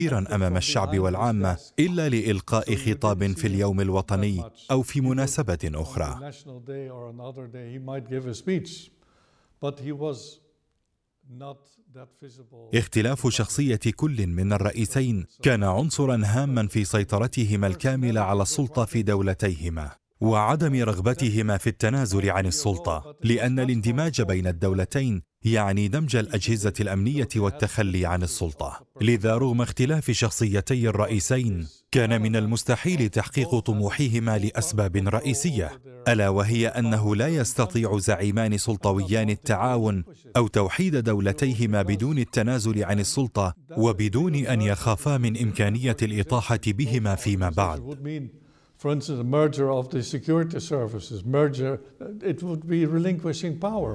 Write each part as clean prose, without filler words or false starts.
كثيرا أمام الشعب والعامة إلا لإلقاء خطاب في اليوم الوطني أو في مناسبة أخرى. اختلاف شخصية كل من الرئيسين كان عنصرا هاما في سيطرتهما الكاملة على السلطة في دولتيهما، وعدم رغبتهما في التنازل عن السلطة، لأن الاندماج بين الدولتين يعني دمج الأجهزة الأمنية والتخلي عن السلطة. لذا رغم اختلاف شخصيتي الرئيسين كان من المستحيل تحقيق طموحهما لأسباب رئيسية، ألا وهي أنه لا يستطيع زعيمان سلطويان التعاون أو توحيد دولتيهما بدون التنازل عن السلطة وبدون أن يخافا من إمكانية الإطاحة بهما فيما بعد. For instance, a merger of the security services, it would be relinquishing power.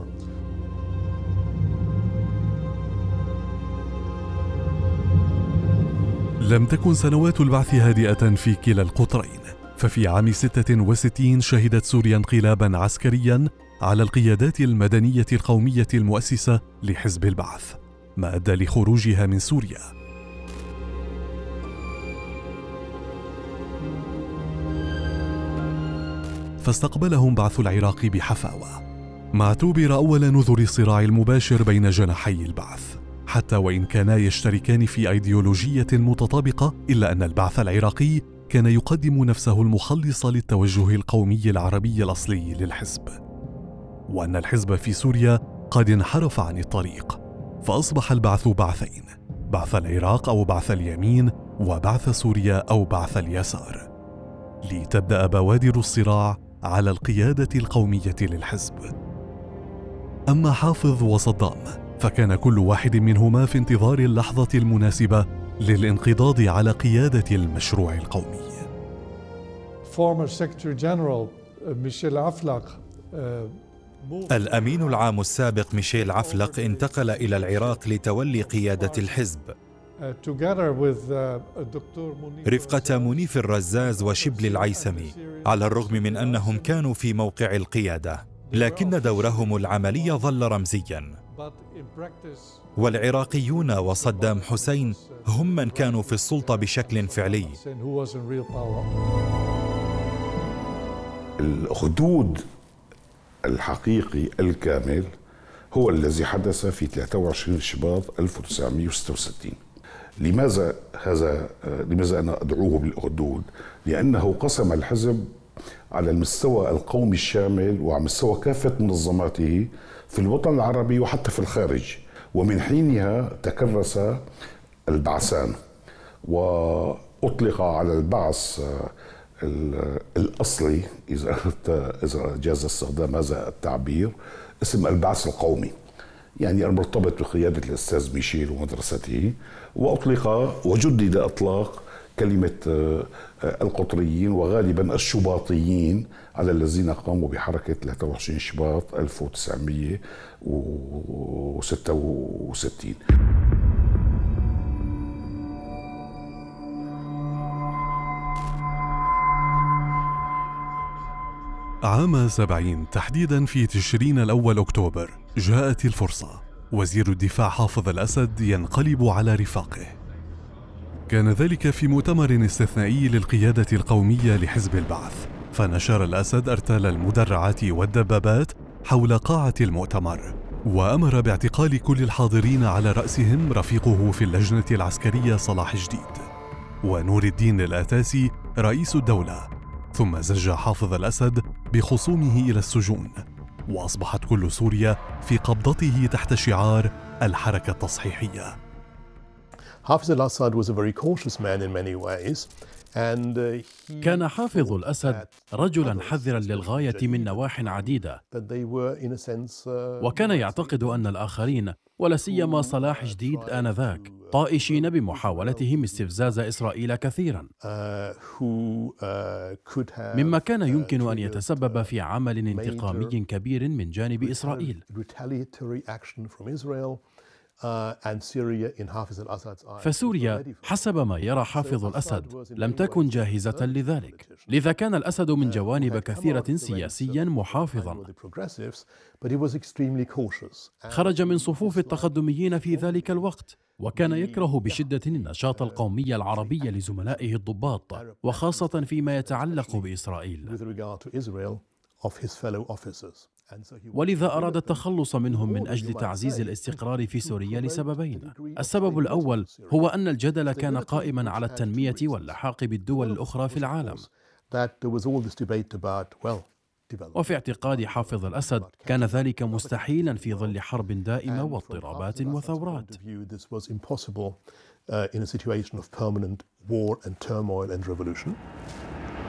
لم تكن سنوات البعث هادئة في كلا القطرين، ففي عام 66 شهدت سوريا انقلابا عسكريا على القيادات المدنية القومية المؤسسة لحزب البعث، ما أدى لخروجها من سوريا. فاستقبلهم بعث العراق بحفاوة، ما اعتبر أول نذر الصراع المباشر بين جناحي البعث، حتى وإن كانا يشتركان في أيديولوجية متطابقة، إلا أن البعث العراقي كان يقدم نفسه المخلص للتوجه القومي العربي الأصلي للحزب، وأن الحزب في سوريا قد انحرف عن الطريق، فأصبح البعث بعثين: بعث العراق أو بعث اليمين، وبعث سوريا أو بعث اليسار، لتبدأ بوادر الصراع على القيادة القومية للحزب. أما حافظ وصدام فكان كل واحد منهما في انتظار اللحظة المناسبة للانقضاض على قيادة المشروع القومي. الأمين العام السابق ميشيل عفلق انتقل إلى العراق لتولي قيادة الحزب رفقة منيف الرزاز وشبل العيسمي، على الرغم من أنهم كانوا في موقع القيادة، لكن دورهم العملي ظل رمزيا. والعراقيون وصدام حسين هم من كانوا في السلطة بشكل فعلي. الخدود الحقيقي الكامل هو الذي حدث في 23 شباط 1966. لماذا أنا أدعوه بالأخدود؟ لأنه قسم الحزب على المستوى القومي الشامل وعلى مستوى كافة منظماته في الوطن العربي وحتى في الخارج، ومن حينها تكرس البعثان، وأطلق على البعث الأصلي إذا جاز استخدام هذا التعبير اسم البعث القومي، يعني المرتبط بقيادة الأستاذ ميشيل ومدرسته، وأطلق وجدد إطلاق كلمة القطريين وغالبا الشباطيين على الذين قاموا بحركة 23 شباط 1966. عام 70 تحديدا في تشرين الأول أكتوبر جاءت الفرصة، وزير الدفاع حافظ الأسد ينقلب على رفاقه. كان ذلك في مؤتمر استثنائي للقيادة القومية لحزب البعث، فنشر الأسد أرتال المدرعات والدبابات حول قاعة المؤتمر، وأمر باعتقال كل الحاضرين على رأسهم رفيقه في اللجنة العسكرية صلاح جديد ونور الدين الآتاسي رئيس الدولة. ثم زج حافظ الأسد بخصومه إلى السجون، وأصبحت كل سوريا في قبضته تحت شعار الحركة التصحيحية. حافظ الأسد was a very cautious man in many ways. كان حافظ الأسد رجلا حذرا للغاية من نواح عديدة، وكان يعتقد أن الآخرين ولا سيما صلاح جديد آنذاك طائشين بمحاولتهم استفزاز إسرائيل كثيرا، مما كان يمكن أن يتسبب في عمل انتقامي كبير من جانب إسرائيل. فسوريا حسب ما يرى حافظ الأسد لم تكن جاهزة لذلك، لذا كان الأسد من جوانب كثيرة سياسيا محافظا. خرج من صفوف التقدميين في ذلك الوقت، وكان يكره بشدة النشاط القومي العربي لزملائه الضباط، وخاصة فيما يتعلق بإسرائيل، ولذا أراد التخلص منهم من أجل تعزيز الاستقرار في سوريا لسببين. السبب الأول هو أن الجدل كان قائما على التنمية واللحاق بالدول الأخرى في العالم، وفي اعتقاد حافظ الأسد كان ذلك مستحيلا في ظل حرب دائمة واضطرابات وثورات. in a situation of permanent war and turmoil and revolution.